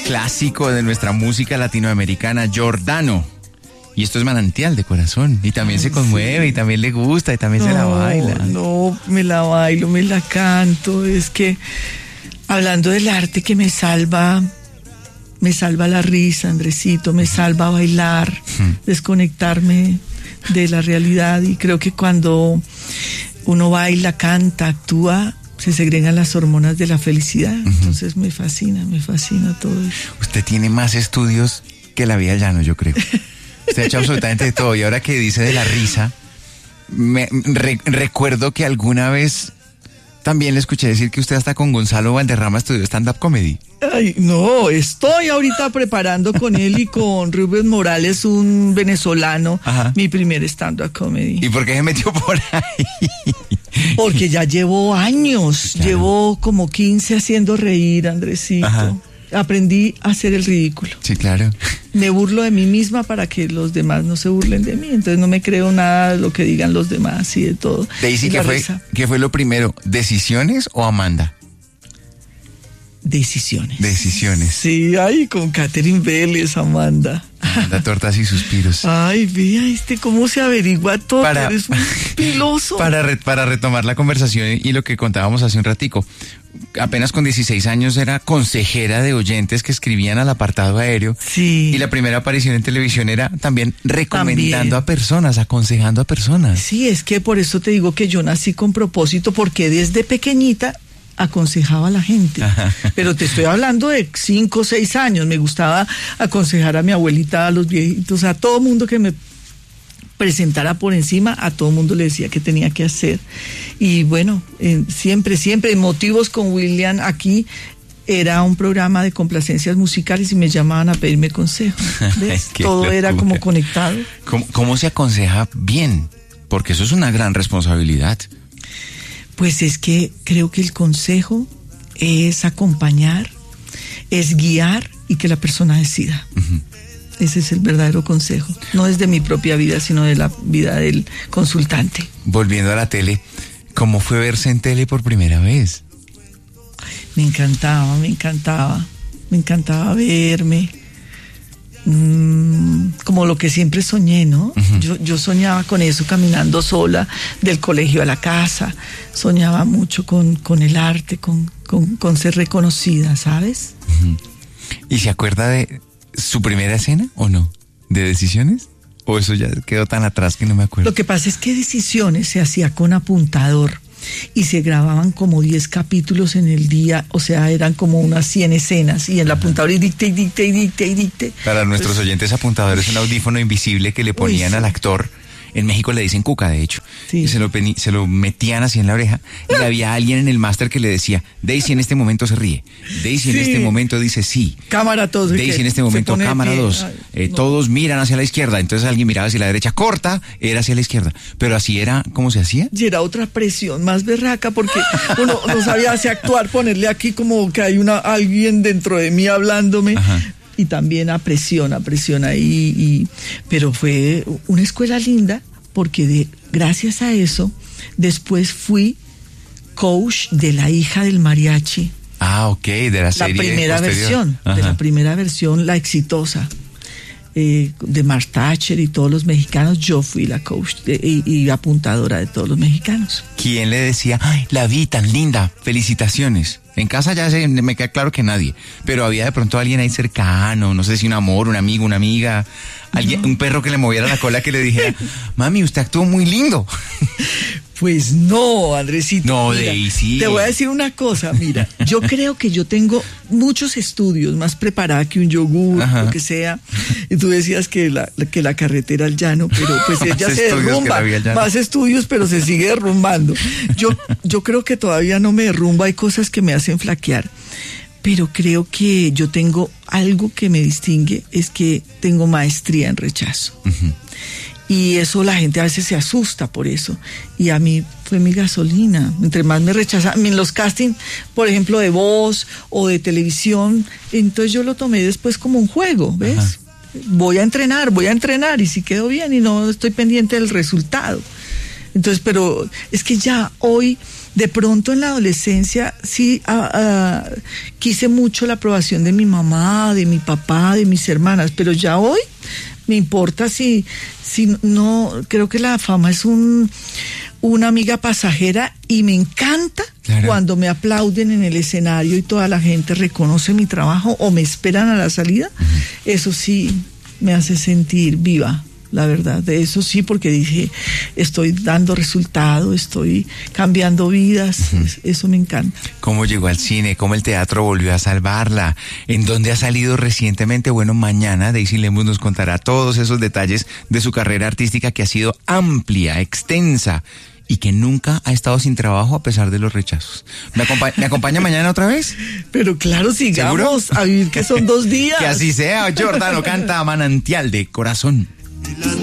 clásico de nuestra música latinoamericana, Giordano. Y esto es Manantial de Corazón. Y también se conmueve, y también le gusta, y también se la baila. No, me la bailo, me la canto. Es que, hablando del arte que me salva la risa, Andresito, me salva bailar, desconectarme de la realidad. Y creo que cuando uno baila, canta, actúa, se segregan las hormonas de la felicidad. Entonces me fascina todo eso. Usted tiene más estudios que la vida llano, yo creo. Usted ha hecho absolutamente de todo. Y ahora que dice de la risa, recuerdo que alguna vez también le escuché decir que usted hasta con Gonzalo Valderrama estudió stand-up comedy. Ay, no, estoy ahorita preparando con él y con Rubén Morales, un venezolano, mi primer stand-up comedy. ¿Y por qué se metió por ahí? Porque ya llevo años, claro. Llevo como 15 haciendo reír, Andresito. Ajá. Aprendí a hacer el ridículo. Sí, claro. Me burlo de mí misma para que los demás no se burlen de mí. Entonces no me creo nada de lo que digan los demás y de todo. Daisy, ¿qué fue lo primero? ¿Decisiones o Amanda? Decisiones. Sí, ay, con Catherine Vélez, Amanda. Tortas y suspiros. Ay, vea, cómo se averigua todo. Eres un piloso. Para retomar la conversación y lo que contábamos hace un ratico. Apenas con 16 años era consejera de oyentes que escribían al apartado aéreo. Sí. Y la primera aparición en televisión era también recomendando a personas, aconsejando a personas. Sí, es que por eso te digo que yo nací con propósito, porque desde pequeñita aconsejaba a la gente. Pero te estoy hablando de 5 o 6 años. Me gustaba aconsejar a mi abuelita, a los viejitos, a todo mundo que me presentara por encima, a todo mundo le decía qué tenía que hacer. Y bueno, siempre, en Motivos con William, aquí era un programa de complacencias musicales y me llamaban a pedirme consejos. ¿Ves? Todo locura. Era como conectado. ¿Cómo se aconseja bien? Porque eso es una gran responsabilidad. Pues es que creo que el consejo es acompañar, es guiar y que la persona decida. Ese es el verdadero consejo. No es de mi propia vida, sino de la vida del consultante. Volviendo a la tele, ¿cómo fue verse en tele por primera vez? Me encantaba verme. Como lo que siempre soñé, ¿no? Yo soñaba con eso, caminando sola del colegio a la casa. Soñaba mucho con el arte, con ser reconocida, ¿sabes? ¿Y se acuerda de su primera escena o no? ¿De Decisiones? ¿O eso ya quedó tan atrás que no me acuerdo? Lo que pasa es que Decisiones se hacía con apuntador y se grababan como 10 capítulos en el día, o sea, eran como unas 100 escenas, y en el apuntador y dicte. Para nuestros oyentes, apuntador es un audífono invisible que le ponían al actor. En México le dicen cuca, de hecho. Sí. Y se lo metían así en la oreja, y había alguien en el máster que le decía: Daisy en este momento se ríe, Daisy en este momento dice sí, cámara todos, Daisy en este momento cámara 2, todos miran hacia la izquierda. Entonces alguien miraba hacia la derecha, corta, era hacia la izquierda. Pero así era, ¿cómo se hacía? Y era otra presión más berraca, porque uno no sabía si actuar, ponerle aquí como que hay alguien dentro de mí hablándome. Y también a presión ahí, pero fue una escuela linda, porque gracias a eso después fui coach de la hija del mariachi. Ok, de la serie. La primera versión, la exitosa, de Mark Thatcher y todos los mexicanos. Yo fui la coach y apuntadora de todos los mexicanos. ¿Quién le decía: ay, la vi tan linda, felicitaciones? En casa ya me queda claro que nadie, pero había de pronto alguien ahí cercano, no sé si un amor, un amigo, una amiga, alguien, un perro que le moviera la cola, que le dijera: mami, usted actuó muy lindo. Pues no, Andresito. No, Daisy. Te voy a decir una cosa, mira, yo creo que yo tengo muchos estudios, más preparada que un yogur, lo que sea. Y tú decías que la carretera al llano, pero pues ella se derrumba. Más estudios, pero se sigue derrumbando. Yo creo que todavía no me derrumba, hay cosas que me hacen flaquear. Pero creo que yo tengo algo que me distingue, es que tengo maestría en rechazo. Y eso la gente a veces se asusta por eso. Y a mí fue mi gasolina. Entre más me rechazaban, en los castings, por ejemplo, de voz o de televisión, entonces yo lo tomé después como un juego, ¿ves? Voy a entrenar, y si quedo bien y no estoy pendiente del resultado. Entonces, pero es que ya hoy De pronto en la adolescencia sí quise mucho la aprobación de mi mamá, de mi papá, de mis hermanas, pero ya hoy me importa si no, creo que la fama es una amiga pasajera y me encanta cuando me aplauden en el escenario y toda la gente reconoce mi trabajo o me esperan a la salida. Eso sí me hace sentir viva, la verdad, de eso sí, porque dije, estoy dando resultado, estoy cambiando vidas, eso me encanta. ¿Cómo llegó al cine? ¿Cómo el teatro volvió a salvarla? ¿En dónde ha salido recientemente? Bueno, mañana Daisy Lemus nos contará todos esos detalles de su carrera artística que ha sido amplia, extensa y que nunca ha estado sin trabajo a pesar de los rechazos. ¿Me acompaña mañana otra vez? Pero claro, sigamos. ¿Seguro? A vivir que son 2 días. Que así sea. Giordano canta Manantial de Corazón.